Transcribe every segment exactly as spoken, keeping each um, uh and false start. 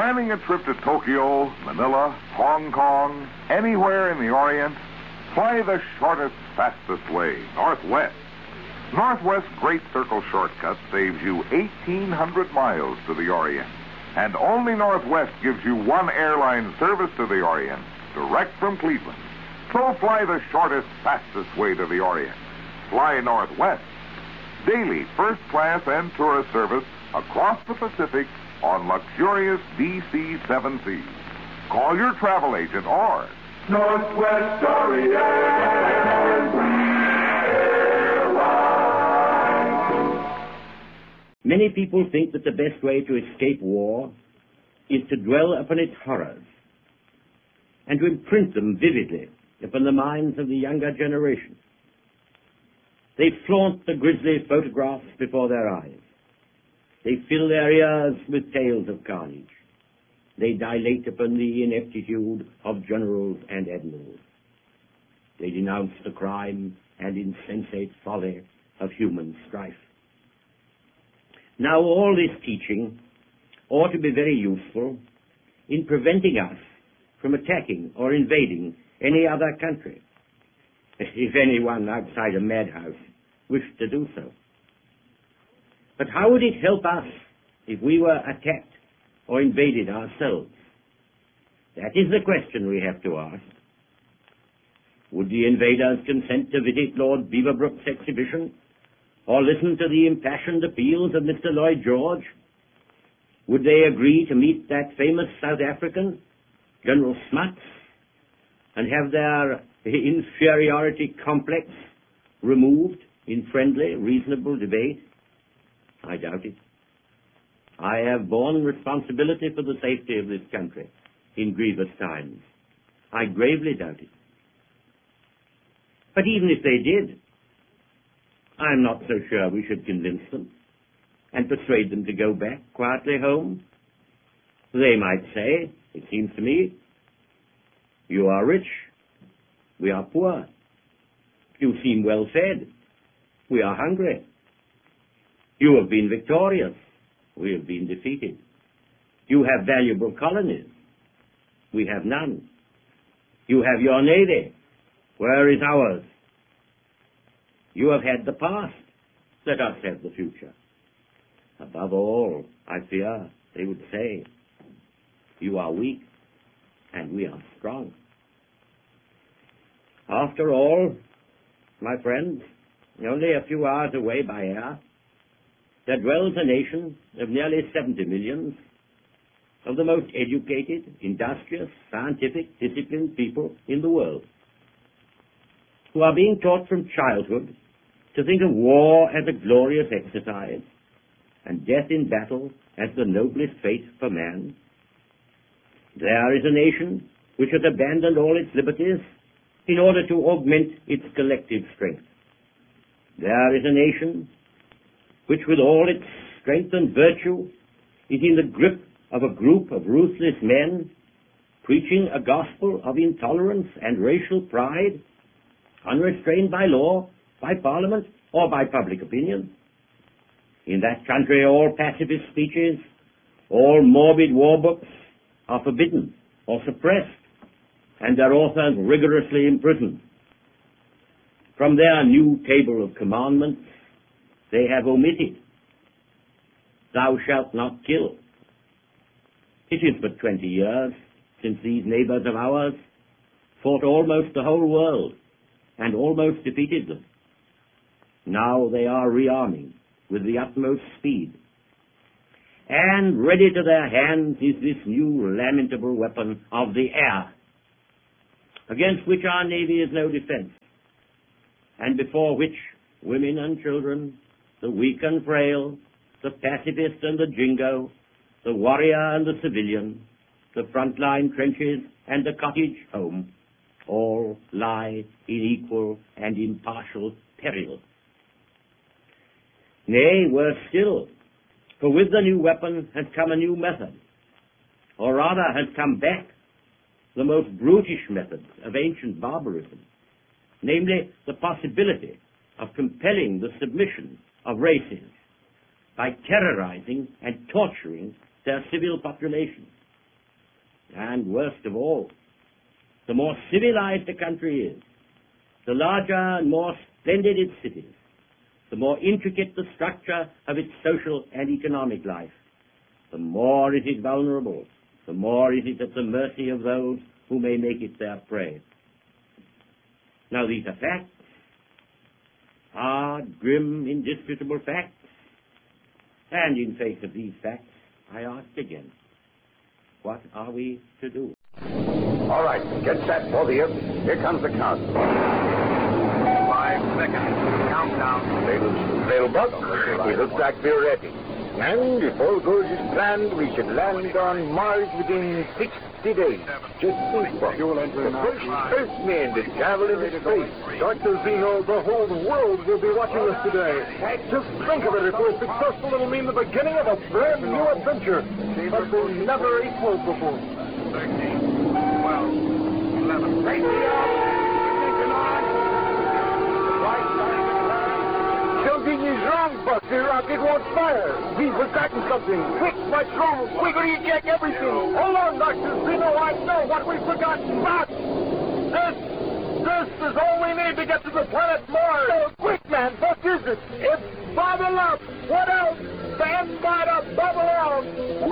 planning a trip to Tokyo, Manila, Hong Kong, anywhere in the Orient, fly the shortest, fastest way, Northwest. Northwest Great Circle Shortcut saves you eighteen hundred miles to the Orient. And only Northwest gives you one airline service to the Orient, direct from Cleveland. So fly the shortest, fastest way to the Orient. Fly Northwest. Daily first class and tourist service across the Pacific on luxurious D C seven Cs. Call your travel agent or Northwest Orient Airlines. Many people think that the best way to escape war is to dwell upon its horrors and to imprint them vividly upon the minds of the younger generation. They flaunt the grisly photographs before their eyes. They fill their ears with tales of carnage. They dilate upon the ineptitude of generals and admirals. They denounce the crime and insensate folly of human strife. Now all this teaching ought to be very useful in preventing us from attacking or invading any other country, if anyone outside a madhouse wished to do so. But how would it help us if we were attacked or invaded ourselves? That is the question we have to ask. Would the invaders consent to visit Lord Beaverbrook's exhibition or listen to the impassioned appeals of Mister Lloyd George? Would they agree to meet that famous South African, General Smuts, and have their inferiority complex removed in friendly, reasonable debate? I doubt it. I have borne responsibility for the safety of this country in grievous times. I gravely doubt it. But even if they did, I am not so sure we should convince them and persuade them to go back quietly home. They might say, it seems to me, you are rich, we are poor. You seem well fed, we are hungry. You have been victorious, we have been defeated. You have valuable colonies, we have none. You have your navy, where is ours? You have had the past, let us have the future. Above all, I fear, they would say, you are weak, and we are strong. After all, my friends, only a few hours away by air, there dwells a nation of nearly seventy millions, of the most educated, industrious, scientific, disciplined people in the world, who are being taught from childhood to think of war as a glorious exercise, and death in battle as the noblest fate for man. There is a nation which has abandoned all its liberties in order to augment its collective strength. There is a nation which, with all its strength and virtue, is in the grip of a group of ruthless men preaching a gospel of intolerance and racial pride, unrestrained by law, by parliament, or by public opinion. In that country, all pacifist speeches, all morbid war books are forbidden or suppressed, and their authors rigorously imprisoned. From their new table of commandments, they have omitted, thou shalt not kill. It is but twenty years since these neighbors of ours fought almost the whole world and almost defeated them. Now they are rearming with the utmost speed. And ready to their hands is this new lamentable weapon of the air, against which our navy is no defense, and before which women and children, the weak and frail, the pacifist and the jingo, the warrior and the civilian, the frontline trenches and the cottage home, all lie in equal and impartial peril. Nay, worse still, for with the new weapon has come a new method, or rather has come back the most brutish methods of ancient barbarism, namely the possibility of compelling the submission of races by terrorizing and torturing their civil populations. And worst of all, the more civilized a country is, the larger and more splendid its cities, the more intricate the structure of its social and economic life, the more it is vulnerable, the more it is at the mercy of those who may make it their prey. Now these are facts, hard, grim, indisputable facts, and in face of these facts, I ask again, what are we to do? All right, get set, both of you. Here comes the count. Five seconds. Countdown. Little, little bug. It looks like we're ready. And if all goes as planned, we should land on Mars within sixty days. Just think, Buck. The first Earthmen to travel into space. Doctor Zeno, the whole world will be watching us today. Just think of it. If we're successful, it'll mean the beginning of a brand new adventure. Something never equaled before. thirteen, twelve, eleven. Right Something is wrong, Buck. The rocket won't fire. We've forgotten something. Quick, much wrong. Quickly check everything. Hold on, Doctor Zeno. I know what we've forgotten. But this, this is all we need to get to the planet Mars. Oh, quick, man. What is it? It's bubble up. What else? Stand by to bubble out.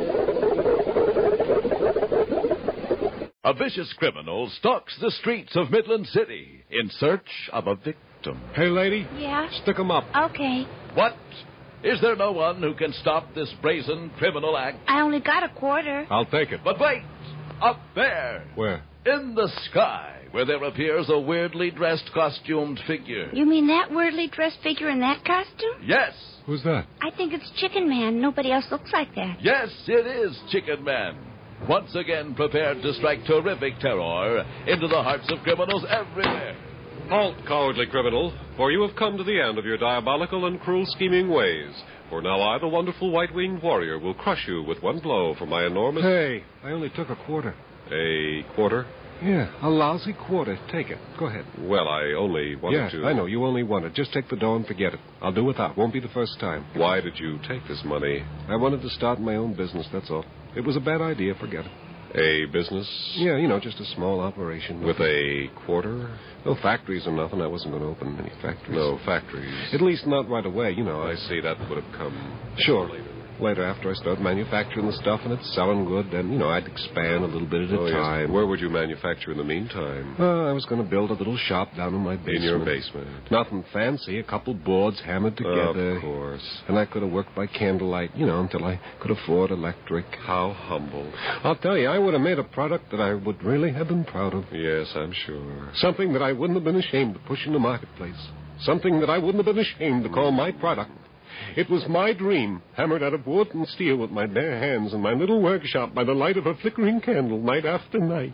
A vicious criminal stalks the streets of Midland City in search of a victim. Hey, lady. Yeah? Stick 'em up. Okay. What? Is there no one who can stop this brazen criminal act? I only got a quarter. I'll take it. But wait! Up there! Where? In the sky, where there appears a weirdly dressed, costumed figure. You mean that weirdly dressed figure in that costume? Yes! Who's that? I think it's Chicken Man. Nobody else looks like that. Yes, it is Chicken Man. Once again prepared to strike terrific terror into the hearts of criminals everywhere. Halt, cowardly criminal, for you have come to the end of your diabolical and cruel scheming ways. For now I, the wonderful white-winged warrior, will crush you with one blow for my enormous... Hey, I only took a quarter. A quarter? Yeah, a lousy quarter. Take it. Go ahead. Well, I only wanted yeah, to... I know. You only wanted. Just take the dough and forget it. I'll do without. Won't be the first time. Why did you take this money? I wanted to start my own business, that's all. It was a bad idea. Forget it. A business? Yeah, you know, just a small operation. With a quarter? No factories or nothing. I wasn't going to open any factories. No factories. At least not right away, you know. I see. That would have come Sure. later. Later, after I start manufacturing the stuff and it's selling good, then, you know, I'd expand a little bit at a Oh, time. yes. Where would you manufacture in the meantime? Uh, I was going to build a little shop down in my basement. In your basement? Nothing fancy. A couple boards hammered together. Of course. And I could have worked by candlelight, you know, until I could afford electric. How humble. I'll tell you, I would have made a product that I would really have been proud of. Yes, I'm sure. Something that I wouldn't have been ashamed to push in the marketplace. Something that I wouldn't have been ashamed to call my product. It was my dream, hammered out of wood and steel with my bare hands in my little workshop by the light of a flickering candle night after night.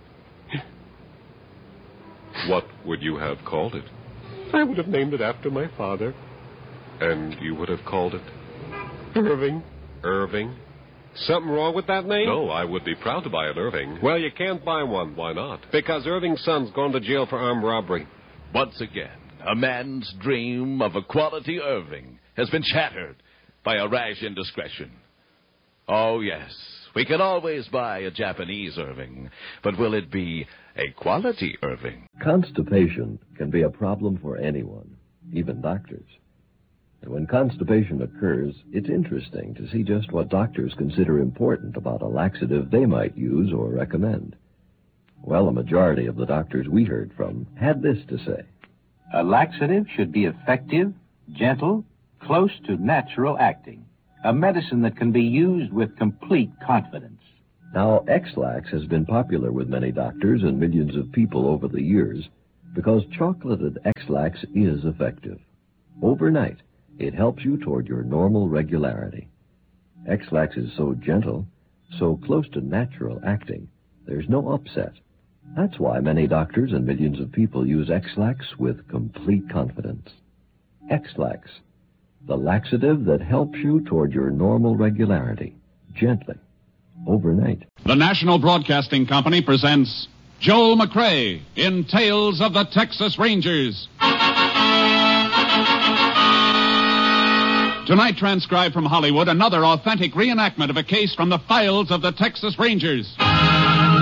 What would you have called it? I would have named it after my father. And you would have called it? Irving. Irving? Something wrong with that name? No, I would be proud to buy an Irving. Well, you can't buy one. Why not? Because Irving's son's gone to jail for armed robbery. Once again, a man's dream of a quality Irving has been shattered by a rash indiscretion. Oh, yes, we can always buy a Japanese Irving, but will it be a quality Irving? Constipation can be a problem for anyone, even doctors. And when constipation occurs, it's interesting to see just what doctors consider important about a laxative they might use or recommend. Well, a majority of the doctors we heard from had this to say. A laxative should be effective, gentle, close to natural acting. A medicine that can be used with complete confidence. Now, X-Lax has been popular with many doctors and millions of people over the years because chocolated X-Lax is effective. Overnight, it helps you toward your normal regularity. X-Lax is so gentle, so close to natural acting, there's no upset. That's why many doctors and millions of people use X-Lax with complete confidence. X-Lax, the laxative that helps you toward your normal regularity, gently, overnight. The National Broadcasting Company presents Joel McCrea in Tales of the Texas Rangers. Tonight, transcribed from Hollywood, another authentic reenactment of a case from the files of the Texas Rangers.